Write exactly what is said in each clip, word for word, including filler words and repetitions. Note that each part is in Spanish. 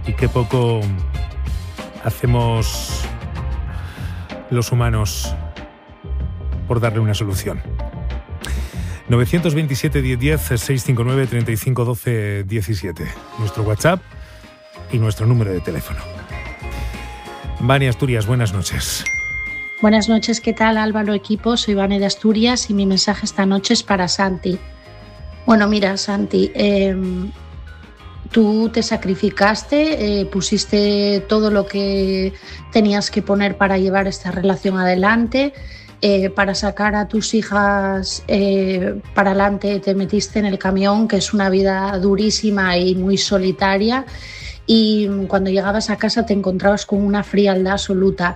y qué poco hacemos los humanos por darle una solución. nueve dos siete, diez diez, seis cinco nueve, treinta y cinco doce, diecisiete. Nuestro WhatsApp y nuestro número de teléfono. Vane Asturias, buenas noches. Buenas noches, ¿qué tal, Álvaro, equipo? Soy Vane de Asturias y mi mensaje esta noche es para Santi. Bueno, mira, Santi, eh, tú te sacrificaste, eh, pusiste todo lo que tenías que poner para llevar esta relación adelante. Eh, para sacar a tus hijas eh, para adelante te metiste en el camión, que es una vida durísima y muy solitaria, y cuando llegabas a casa te encontrabas con una frialdad absoluta.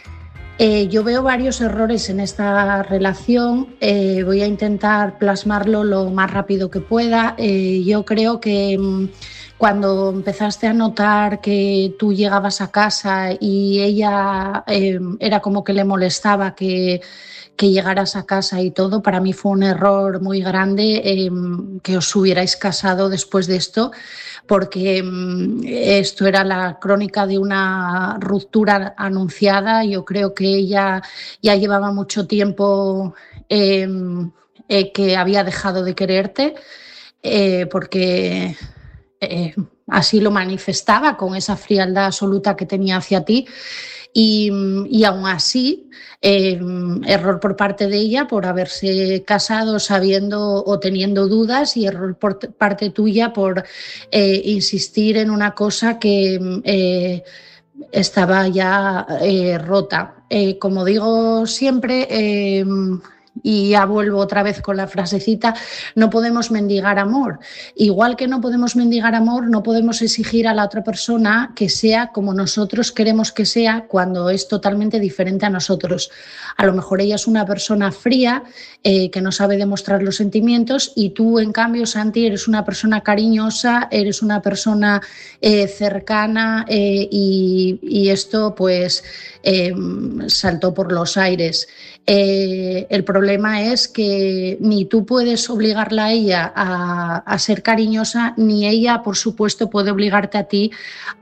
Eh, yo veo varios errores en esta relación, eh, voy a intentar plasmarlo lo más rápido que pueda. Eh, yo creo que mm, cuando empezaste a notar que tú llegabas a casa y ella eh, era como que le molestaba que, que llegaras a casa y todo, para mí fue un error muy grande eh, que os hubierais casado después de esto, porque eh, esto era la crónica de una ruptura anunciada. Yo creo que ella ya llevaba mucho tiempo eh, eh, que había dejado de quererte, eh, porque... Eh, así lo manifestaba con esa frialdad absoluta que tenía hacia ti y, y aún así eh, error por parte de ella por haberse casado sabiendo o teniendo dudas, y error por parte tuya por eh, insistir en una cosa que eh, estaba ya eh, rota. Eh, como digo siempre, eh, y ya vuelvo otra vez con la frasecita, no podemos mendigar amor. Igual que no podemos mendigar amor, no podemos exigir a la otra persona que sea como nosotros queremos que sea cuando es totalmente diferente a nosotros. A lo mejor ella es una persona fría, eh, que no sabe demostrar los sentimientos, y tú, en cambio, Santi, eres una persona cariñosa, eres una persona eh, cercana, eh, y, y esto pues eh, saltó por los aires. Eh, el problema es que ni tú puedes obligarla a ella a, a ser cariñosa, ni ella, por supuesto, puede obligarte a ti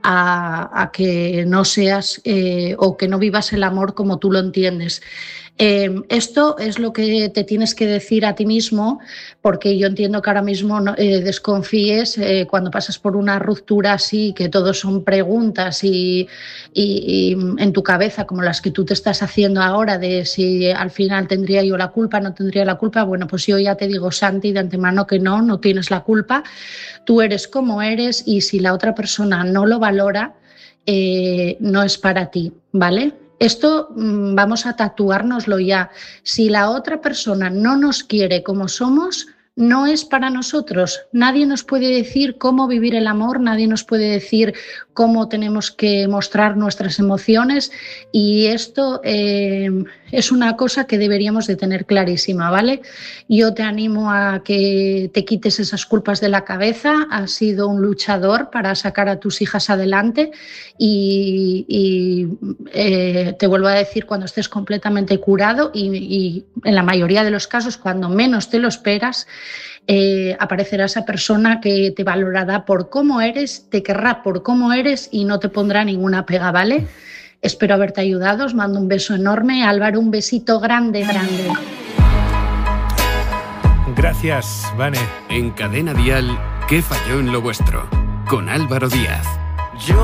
a, a que no seas eh, o que no vivas el amor como tú lo entiendes. Eh, esto es lo que te tienes que decir a ti mismo, porque yo entiendo que ahora mismo no, eh, desconfíes eh, cuando pasas por una ruptura así, que todo son preguntas y, y, y en tu cabeza, como las que tú te estás haciendo ahora, de si al final tendría yo la culpa, no tendría la culpa. Bueno, pues yo ya te digo, Santi, de antemano que no, no tienes la culpa. Tú eres como eres, y si la otra persona no lo valora, eh, no es para ti, ¿vale? Esto mmm, vamos a tatuárnoslo ya. Si la otra persona no nos quiere como somos, no es para nosotros. Nadie nos puede decir cómo vivir el amor, nadie nos puede decir cómo tenemos que mostrar nuestras emociones, y esto eh, es una cosa que deberíamos de tener clarísima, ¿vale? Yo te animo a que te quites esas culpas de la cabeza. Has sido un luchador para sacar a tus hijas adelante y, y eh, te vuelvo a decir, cuando estés completamente curado y, y en la mayoría de los casos cuando menos te lo esperas, Eh, aparecerá esa persona que te valorará por cómo eres, te querrá por cómo eres y no te pondrá ninguna pega, ¿vale? Espero haberte ayudado, os mando un beso enorme. Álvaro, un besito grande, grande. Gracias, Vane. En Cadena Dial, ¿qué falló en lo vuestro? Con Álvaro Díaz. Yo